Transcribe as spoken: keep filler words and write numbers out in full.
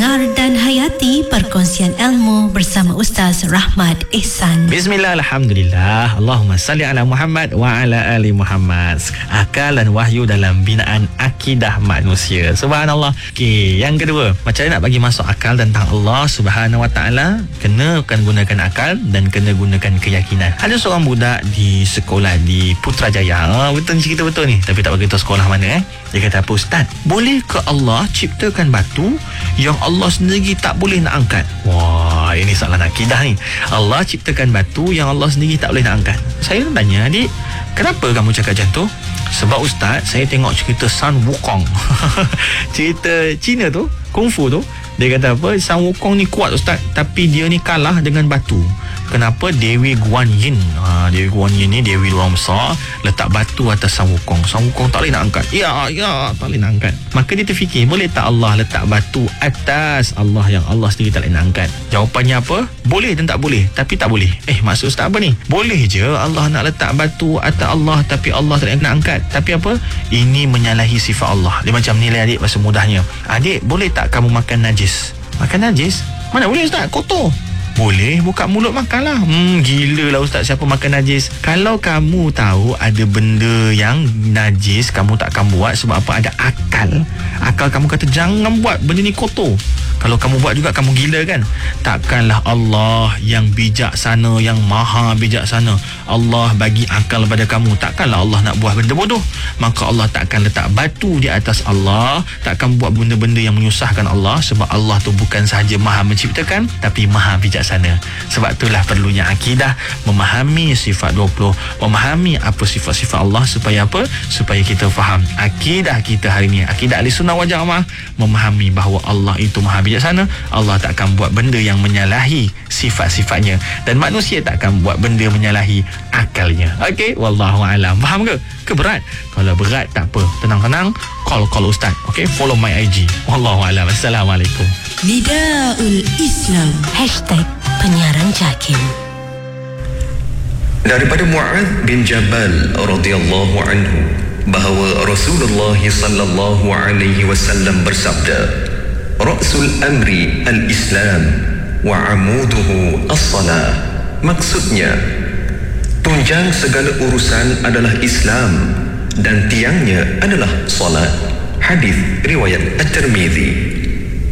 dengar dan hayati perkongsian ilmu bersama Ustaz Rahmat Ihsan. Bismillah, alhamdulillah, Allahumma salli ala Muhammad wa ala ali Muhammad. Akal dan wahyu dalam binaan akidah manusia. Subhanallah. Okey, yang kedua, macam mana nak bagi masuk akal tentang Allah Subhanahu wa taala? Kena kan gunakan akal dan kena gunakan keyakinan. Ada seorang budak di sekolah di Putrajaya. Ha, betul ni, cerita betul ni, tapi tak bagi tahu sekolah mana eh. Dia kata, apa Ustaz, boleh ke Allah ciptakan batu yang Allah sendiri tak boleh nak angkat? Wah, ini soalan akidah ni. Allah ciptakan batu yang Allah sendiri tak boleh nak angkat. Saya tanya, adik, kenapa kamu cakap macam tu? Sebab Ustaz, saya tengok cerita Sun Wukong. Cerita Cina tu, kungfu tu. Dia kata apa, Sun Wukong ni kuat Ustaz, tapi dia ni kalah dengan batu. Kenapa? Dewi Guan Yin, ha, Dewi Guan Yin ni Dewi luar besar, letak batu atas Sun Wukong. Sun Wukong tak boleh nak angkat. Ya, ya, tak boleh nak angkat. Maka dia terfikir, boleh tak Allah letak batu atas Allah yang Allah sendiri tak boleh nak angkat? Jawapannya apa? Boleh dan tak boleh. Tapi tak boleh. Eh, maksud Ustaz apa ni? Boleh je Allah nak letak batu atas Allah, tapi Allah tak boleh nak angkat. Tapi apa? Ini menyalahi sifat Allah. Dia macam nilai adik bahasa mudahnya. Adik, boleh tak kamu makan najis? Makan najis? Mana boleh Ustaz? Kotor. Boleh, buka mulut makanlah. Hmm, gila lah Ustaz, siapa makan najis? Kalau kamu tahu ada benda yang najis, kamu takkan buat. Sebab apa? Ada akal. Akal kamu kata jangan buat, benda ni kotor. Kalau kamu buat juga, kamu gila kan? Takkanlah Allah yang bijaksana, yang maha bijaksana, Allah bagi akal pada kamu, takkanlah Allah nak buat benda bodoh. Maka Allah takkan letak batu di atas Allah, takkan buat benda-benda yang menyusahkan Allah. Sebab Allah tu bukan sahaja maha menciptakan, tapi maha bijaksana. Sebab itulah perlunya akidah, memahami sifat dua puluh, memahami apa sifat-sifat Allah. Supaya apa? Supaya kita faham akidah kita hari ni, akidah ahli sunnah wal jamaah, memahami bahawa Allah itu maha bijaksana. Allah takkan buat benda yang menyalahi sifat-sifatnya, dan manusia takkan buat benda menyalahi akalnya. Okey, wallahu alam. Faham ke? Ke berat? Kalau berat tak apa, tenang-tenang, call call Ustaz. Okey, follow my I G. Wallahu alam. Assalamualaikum. Nidaul Islam Hashtag Penyiaran Jakim. Daripada Mu'adz bin Jabal radhiyallahu anhu bahawa Rasulullah sallallahu alaihi wasallam bersabda, Ra'sul amri al-Islam wa amuduhu as-salah. Maksudnya, tunjang segala urusan adalah Islam dan tiangnya adalah salat. Hadis riwayat At-Tirmizi.